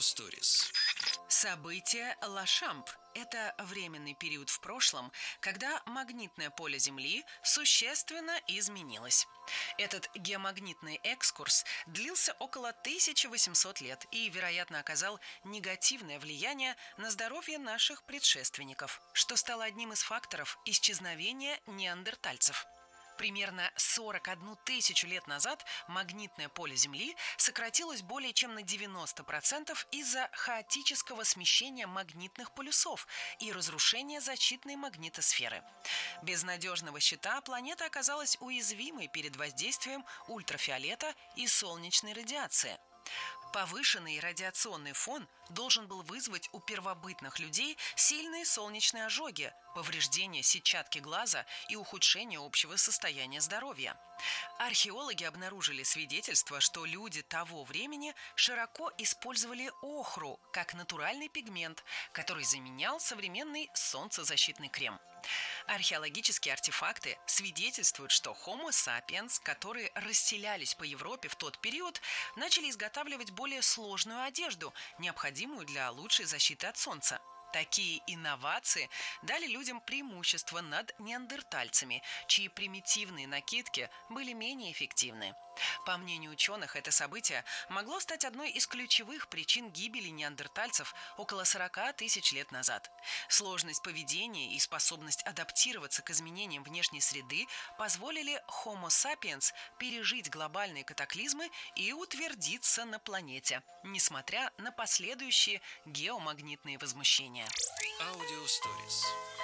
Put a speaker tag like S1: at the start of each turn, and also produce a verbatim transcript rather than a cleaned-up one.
S1: Stories.
S2: Событие Ла-Шамп – это временный период в прошлом, когда магнитное поле Земли существенно изменилось. Этот геомагнитный экскурс длился около тысяча восемьсот лет и, вероятно, оказал негативное влияние на здоровье наших предшественников, что стало одним из факторов исчезновения неандертальцев. Примерно сорок одну тысячу лет назад магнитное поле Земли сократилось более чем на девяносто процентов из-за хаотического смещения магнитных полюсов и разрушения защитной магнитосферы. Без надежного щита планета оказалась уязвимой перед воздействием ультрафиолета и солнечной радиации. Повышенный радиационный фон должен был вызвать у первобытных людей сильные солнечные ожоги, повреждение сетчатки глаза и ухудшение общего состояния здоровья. Археологи обнаружили свидетельства, что люди того времени широко использовали охру как натуральный пигмент, который заменял современный солнцезащитный крем. Археологические артефакты свидетельствуют, что Homo sapiens, которые расселялись по Европе в тот период, начали изготавливать более сложную одежду, необходимую для лучшей защиты от солнца. Такие инновации дали людям преимущество над неандертальцами, чьи примитивные накидки были менее эффективны. По мнению ученых, это событие могло стать одной из ключевых причин гибели неандертальцев около сорока тысяч лет назад. Сложность поведения и способность адаптироваться к изменениям внешней среды позволили Homo sapiens пережить глобальные катаклизмы и утвердиться на планете, несмотря на последующие геомагнитные возмущения.
S1: Audio Stories.